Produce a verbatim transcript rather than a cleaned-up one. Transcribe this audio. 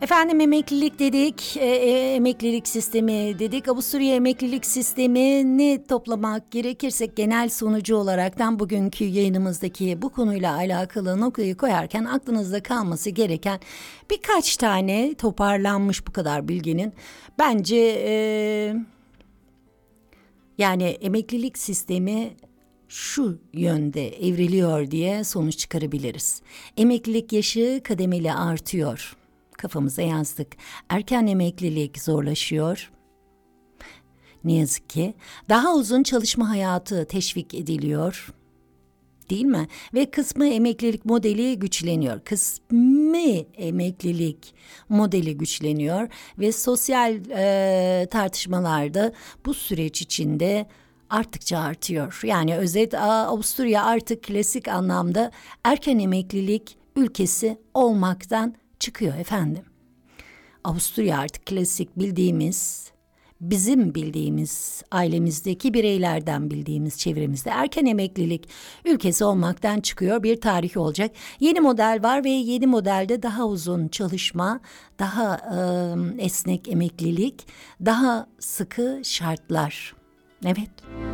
Efendim emeklilik dedik, e, e, emeklilik sistemi dedik. Avusturya emeklilik sistemini toplamak gerekirse genel sonucu olaraktan bugünkü yayınımızdaki bu konuyla alakalı noktayı koyarken aklınızda kalması gereken birkaç tane toparlanmış bu kadar bilginin. Bence e, yani emeklilik sistemi şu yönde evriliyor diye sonuç çıkarabiliriz. Emeklilik yaşı kademeli artıyor. Kafamıza yazdık. Erken emeklilik zorlaşıyor. Ne yazık ki daha uzun çalışma hayatı teşvik ediliyor. Değil mi? Ve kısmı emeklilik modeli güçleniyor. Kısmı emeklilik modeli güçleniyor ve sosyal e, tartışmalarda bu süreç içinde arttıkça artıyor. Yani özet Avusturya artık klasik anlamda erken emeklilik ülkesi olmaktan çıkıyor efendim. Avusturya artık klasik bildiğimiz, bizim bildiğimiz, ailemizdeki bireylerden bildiğimiz çevremizde erken emeklilik ülkesi olmaktan çıkıyor, bir tarih olacak. Yeni model var ve yeni modelde daha uzun çalışma, daha e, esnek emeklilik, daha sıkı şartlar. Evet.